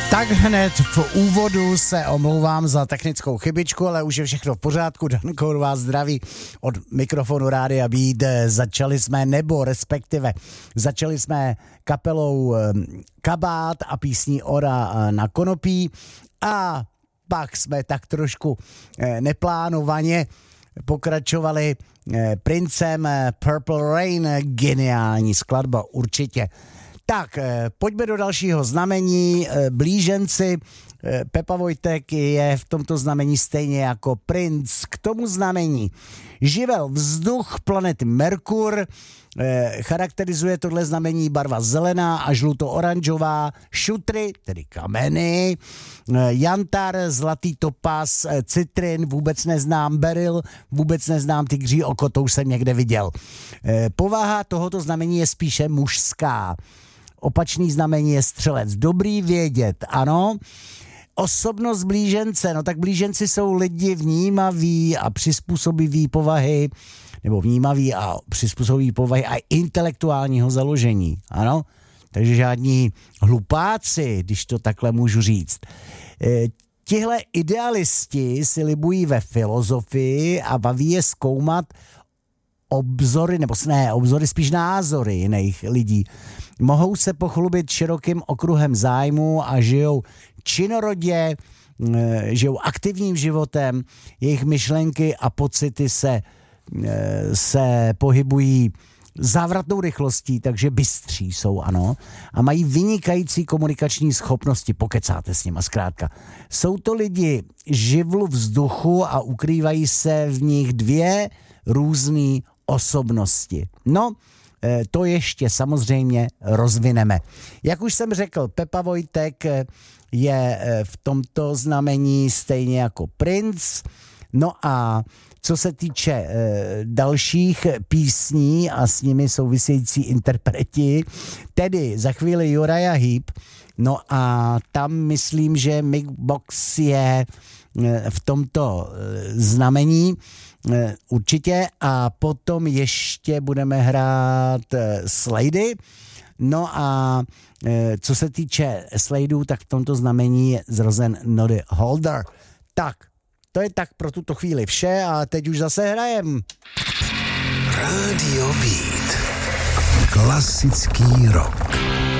Tak hned v úvodu se omlouvám za technickou chybičku, ale už je všechno v pořádku. Danko vás zdraví od mikrofonu Rádia Beat. Začali jsme kapelou Kabát a písní Ora na konopí a pak jsme tak trošku neplánovaně pokračovali Princem Purple Rain, geniální skladba určitě. Tak, pojďme do dalšího znamení. Blíženci. Pepa Vojtek je v tomto znamení stejně jako Prince. K tomu znamení živel vzduch planety Merkur. Charakterizuje tohle znamení barva zelená a žluto-oranžová. Šutry, tedy kameny. Jantar, zlatý topaz, citrin, vůbec neznám. Beryl, vůbec neznám. Tygří oko, to už jsem někde viděl. Povaha tohoto znamení je spíše mužská. Opačný znamení je střelec. Dobrý vědět, ano. Osobnost blížence, no tak blíženci jsou lidi vnímaví a přizpůsobiví povahy, nebo vnímaví a přizpůsobiví povahy a intelektuálního založení, ano. Takže žádní hlupáci, když to takhle můžu říct. Tihle idealisti si libují ve filozofii a baví je zkoumat obzory, spíš názory jiných lidí. Mohou se pochlubit širokým okruhem zájmu a žijou činorodě, žijou aktivním životem, jejich myšlenky a pocity se pohybují závratnou rychlostí, takže bystří jsou, ano, a mají vynikající komunikační schopnosti, pokecáte s nima zkrátka. Jsou to lidi živlu vzduchu a ukrývají se v nich dvě různé osobnosti. No, to ještě samozřejmě rozvineme. Jak už jsem řekl, Pepa Vojtek je v tomto znamení stejně jako Prince. No a co se týče dalších písní a s nimi související interpreti, tedy za chvíli Uriah Heep, no a tam myslím, že Mick Box je v tomto znamení určitě a potom ještě budeme hrát Slady. No a co se týče Sladeů, tak v tomto znamení je zrozen Noddy Holder. Tak, to je tak pro tuto chvíli vše a teď už zase hrajem. Radio Beat. Klasický rock.